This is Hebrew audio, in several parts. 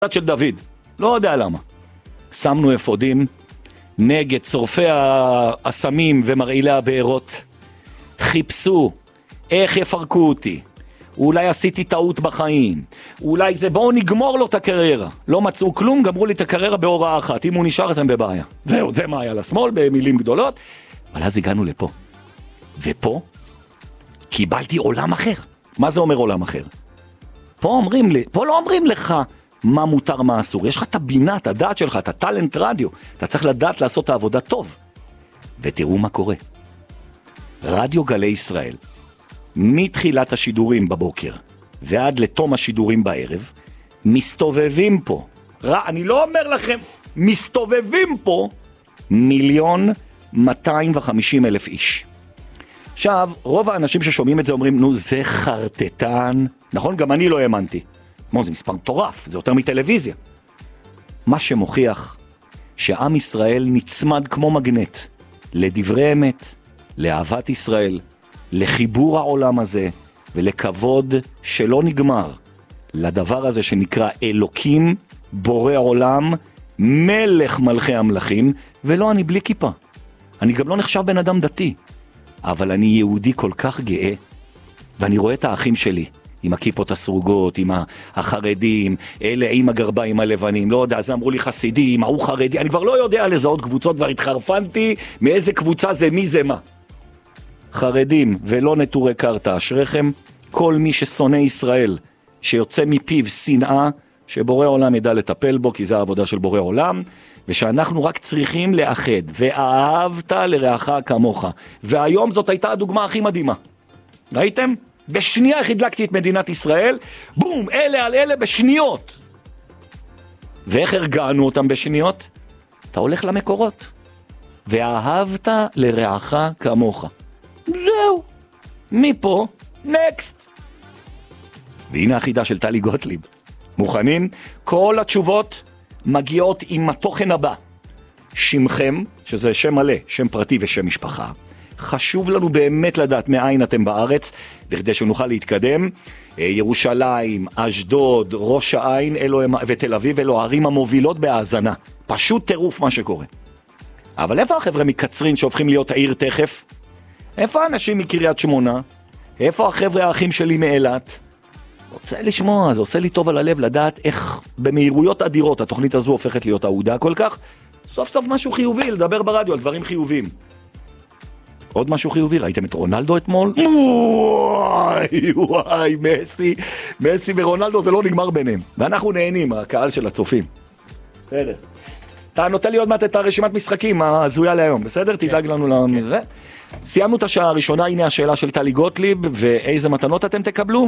של דוד, לא יודע למה. שמנו אפודים נגד שורפי הסמים ומרעילי הבארות. חיפשו איך יפרקו אותי. אולי עשיתי טעות בחיים. אולי זה בואו נגמור לו את הקריירה. לא מצאו כלום, גמרו לי את הקריירה בהוראה אחת. אם הוא נשאר אתם בבעיה. זהו, זה מה היה לשמאל במילים גדולות. אבל אז הגענו לפה. ופה קיבלתי עולם אחר. מה זה אומר עולם אחר? פה לא אומרים לך מה מותר, מה אסור. יש לך את הבינה, את הדעת שלך, את הטלנט רדיו. אתה צריך לדעת לעשות את העבודה טוב. ותראו מה קורה. רדיו גלי ישראל, מתחילת השידורים בבוקר ועד לתום השידורים בערב, מסתובבים פה, אני לא אומר לכם, מסתובבים פה 1,250,000 איש. עכשיו, רוב האנשים ששומעים את זה אומרים, נו זה חרטטן, נכון? גם אני לא האמנתי. זה מספר מטורף, זה יותר מטלוויזיה. מה שמוכיח שעם ישראל נצמד כמו מגנט לדברי אמת, לאהבת ישראל, לחיבור העולם הזה ולכבוד שלא נגמר לדבר הזה שנקרא אלוקים, בורא עולם, מלך מלכי המלכים. ולא, אני בלי כיפה, אני גם לא נחשב בן אדם דתי, אבל אני יהודי כל כך גאה, ואני רואה את האחים שלי עם הכיפות הסרוגות, עם החרדים, אלה עם הגרביים הלבנים, לא יודע, אז אמרו לי חסידים, ההוא חרדי, אני כבר לא יודע לזהות קבוצות, כבר התחרפנתי מאיזה קבוצה זה מי זה מה. חרדים ולא נטורי קרתא, אשריכם כל מי ששונא ישראל, שיוצא מפיו שנאה, שבורא עולם ידע לטפל בו, כי זה העבודה של בורא עולם, ושאנחנו רק צריכים לאחד, ואהבת לרעך כמוך. והיום זאת הייתה הדוגמה הכי מדהימה. ראיתם? בשנייה הדלקתי את מדינת ישראל, בום, אלה על אלה בשניות. ואיך הרגענו אותם בשניות? אתה הולך למקורות. ואהבת לרעך כמוך. זהו. מפה, נקסט. והנה החידה של טלי גוטליב. מוכנים? כל התשובות מגיעות עם התוכן הבא. שמכם, שזה שם מלא, שם פרטי ושם משפחה. חשוב לנו באמת לדעת מאין אתם בארץ, בכדי שנוכל להתקדם. ירושלים, אשדוד, ראש העין ותל אביב, אלו הערים המובילות בהאזנה. פשוט טירוף מה שקורה. אבל איפה החבר'ה מקצרין שהופכים להיות העיר תכף? איפה האנשים מקריית שמונה? איפה החבר'ה האחים שלי מאילת? רוצה לשמוע, זה עושה לי טוב על הלב לדעת איך במהירויות אדירות התוכנית הזו הופכת להיות אהודה כל כך. סוף סוף משהו חיובי, לדבר ברדיו על דברים חיוביים. עוד משהו חיובי, ראיתם את רונלדו אתמול? וואי, מסי ורונלדו זה לא נגמר ביניהם. ואנחנו נהנים, הקהל של הצופים. בסדר. אתה נותן לי עוד מעט את הרשימת משחקים הזויה להיום, בסדר? תדאג לנו לזה. סיימנו את השעה הראשונה, הנה השאלה של טלי גוטליב, ואיזה מתנות אתם תקבלו?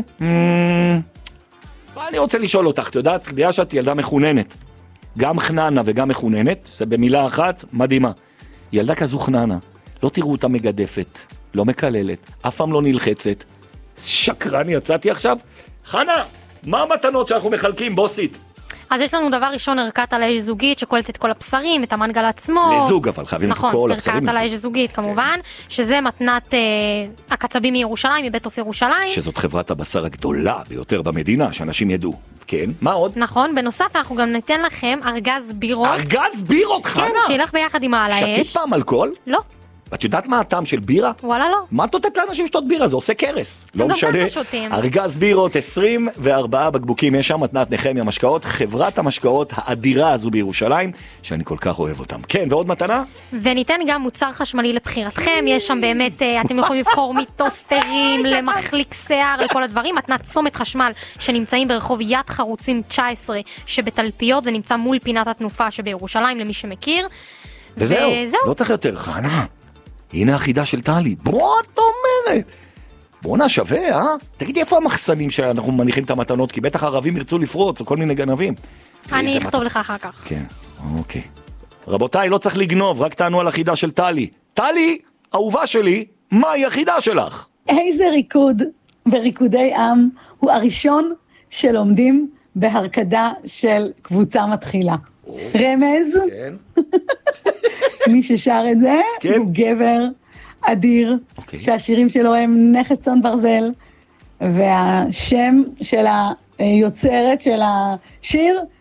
אני רוצה לשאול אותך, אתה יודעת, בגלל שאת ילדה מחוננת, גם חננה וגם מחוננת, זה במילה אחת מדהימה. ילדה כזו חננה, לא תראו אותה מגדפת, לא מקללת, אף פעם לא נלחצת. שקרן יצאתי עכשיו? חנה, מה המתנות שאנחנו מחלקים, בוסית? אז יש לנו דבר ראשון, ערכת על האש זוגית, שכולת את כל הבשרים, את המנגל עצמו. לזוג, אבל חייבים את כל הבשרים. ערכת על האש זוגית, כמובן, שזה מתנת הקצבים מירושלים, מבית עוף ירושלים. שזאת חברת הבשר הגדולה ביותר במדינה, שאנשים ידעו. כן, מה עוד? נכון, בנוסף אנחנו גם ניתן לכם ארגז בירות. ארגז בירות, חנה? כן, שילך ביחד עם העל האש. שתית פעם אלכוהול? לא. את יודעת מה הטעם של בירה? וואלה לא. מה את נותנת לאנשים שתות בירה? זה עושה קרס. לא משנה. ארגז בירות, 24 בקבוקים, יש שם מתנת נחמיה משקאות, חברת המשקאות האדירה הזו בירושלים, שאני כל כך אוהב אותם. כן, ועוד מתנה? וניתן גם מוצר חשמלי לבחירתכם, יש שם באמת, אתם יכולים לבחור מטוסטרים, למחליק שיער, לכל הדברים. מתנת צומת חשמל שנמצאים ברחוב יד חרוצים 19 שבתלפיות, זה נמצא מול פינת התנופה שבירושלים, למי שמכיר. וזהו, לא צריך יותר, חנה. הנה החידה של טלי. בוא, את אומרת. בוא שווה, אה? תגידי, איפה המחסנים שאנחנו מניחים את המתנות? כי בטח ערבים ירצו לפרוץ, או כל מיני גנבים. אני אכתוב לך אחר כך. כן, אוקיי. רבותיי, לא צריך לגנוב, רק תענו על החידה של טלי. טלי, אהובה שלי, מהי החידה שלך? איזה ריקוד בריקודי עם הוא הראשון שלומדים בהרקדה של קבוצה מתחילה? רמז? כן. מי ששר את זה הוא גבר אדיר, שהשירים שלו הם נכס צאן ברזל, והשם של היוצרת של השיר